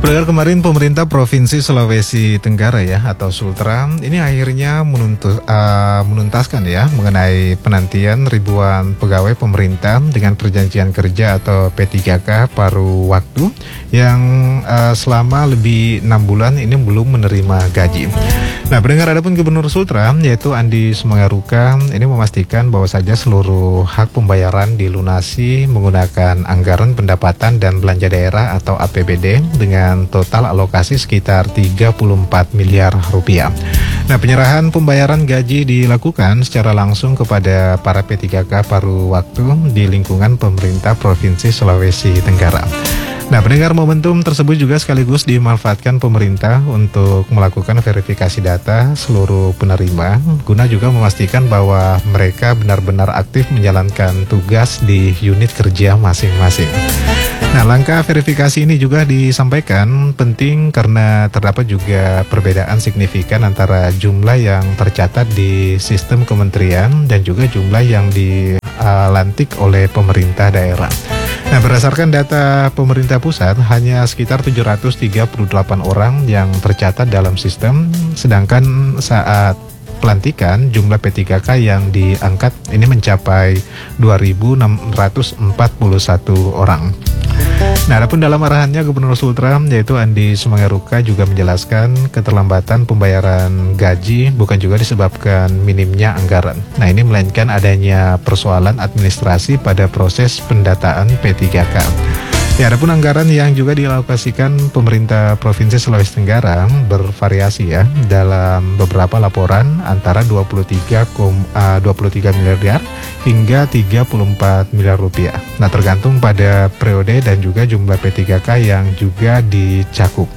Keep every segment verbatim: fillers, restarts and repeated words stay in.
Pendengar, kemarin pemerintah Provinsi Sulawesi Tenggara ya atau Sultra ini akhirnya menuntus, uh, menuntaskan ya mengenai penantian ribuan pegawai pemerintah dengan perjanjian kerja atau P tiga K paruh waktu yang uh, selama lebih enam bulan ini belum menerima gaji. Nah, pendengar, adapun Gubernur Sultra yaitu Andi Sumangaruka ini memastikan bahwa saja seluruh hak pembayaran dilunasi menggunakan anggaran pendapatan dan belanja daerah atau A P B D dengan total alokasi sekitar tiga puluh empat miliar rupiah. Nah, penyerahan pembayaran gaji dilakukan secara langsung kepada para P tiga K paruh waktu di lingkungan pemerintah Provinsi Sulawesi Tenggara. Nah, pendengar, momentum tersebut juga sekaligus dimanfaatkan pemerintah untuk melakukan verifikasi data seluruh penerima, guna juga memastikan bahwa mereka benar-benar aktif menjalankan tugas di unit kerja masing-masing. Nah, langkah verifikasi ini juga disampaikan penting karena terdapat juga perbedaan signifikan antara jumlah yang tercatat di sistem kementerian dan juga jumlah yang dilantik oleh pemerintah daerah. Nah, berdasarkan data pemerintah pusat, hanya sekitar tujuh ratus tiga puluh delapan orang yang tercatat dalam sistem, sedangkan saat pelantikan jumlah P tiga K yang diangkat ini mencapai dua ribu enam ratus empat puluh satu orang. Nah, adapun dalam arahannya Gubernur Sultra yaitu Andi Sumangaruka juga menjelaskan keterlambatan pembayaran gaji bukan juga disebabkan minimnya anggaran. Nah, ini melainkan adanya persoalan administrasi pada proses pendataan P tiga K. Ya, adapun anggaran yang juga dialokasikan pemerintah Provinsi Sulawesi Tenggara bervariasi ya dalam beberapa laporan antara dua puluh tiga miliar hingga tiga puluh empat miliar rupiah. Nah, tergantung pada periode dan juga jumlah P tiga K yang juga dicakup.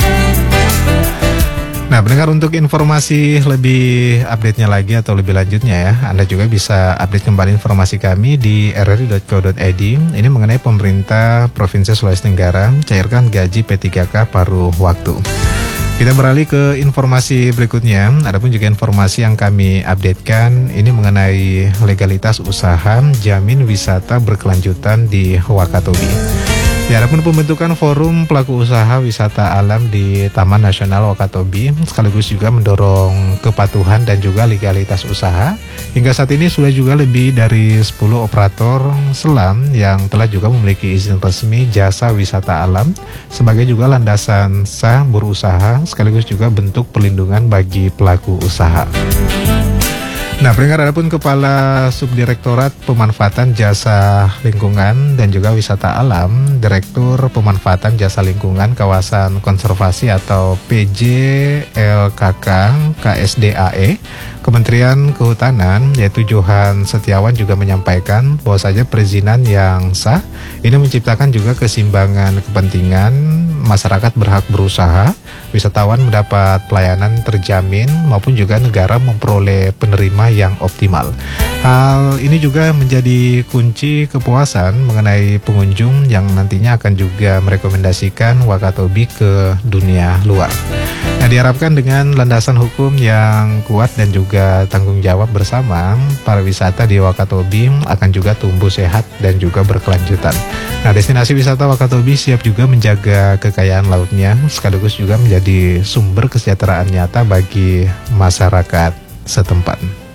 Nah, pendengar, untuk informasi lebih update-nya lagi atau lebih lanjutnya ya, Anda juga bisa update kembali informasi kami di r r i dot co dot i d. Ini mengenai pemerintah Provinsi Sulawesi Tenggara cairkan gaji P tiga K paruh waktu. Kita beralih ke informasi berikutnya. Adapun juga informasi yang kami updatekan ini mengenai legalitas usaha jamin wisata berkelanjutan di Wakatobi. Ya, adapun pembentukan forum pelaku usaha wisata alam di Taman Nasional Wakatobi sekaligus juga mendorong kepatuhan dan juga legalitas usaha. Hingga saat ini sudah juga lebih dari sepuluh operator selam yang telah juga memiliki izin resmi jasa wisata alam sebagai juga landasan sah berusaha sekaligus juga bentuk perlindungan bagi pelaku usaha. Nah, pendengar, adapun Kepala Subdirektorat Pemanfaatan Jasa Lingkungan dan juga Wisata Alam, Direktur Pemanfaatan Jasa Lingkungan Kawasan Konservasi atau P J L K K K S D A E, Kementerian Kehutanan yaitu Johan Setiawan juga menyampaikan bahwa saja perizinan yang sah ini menciptakan juga keseimbangan kepentingan, masyarakat berhak berusaha, wisatawan mendapat pelayanan terjamin maupun juga negara memperoleh penerima yang optimal. Hal ini juga menjadi kunci kepuasan mengenai pengunjung yang nantinya akan juga merekomendasikan Wakatobi ke dunia luar. Nah, diharapkan dengan landasan hukum yang kuat dan juga tanggung jawab bersama, para wisata di Wakatobi akan juga tumbuh sehat dan juga berkelanjutan. Nah, destinasi wisata Wakatobi siap juga menjaga kekayaan lautnya, sekaligus juga menjadi sumber kesejahteraan nyata bagi masyarakat setempat.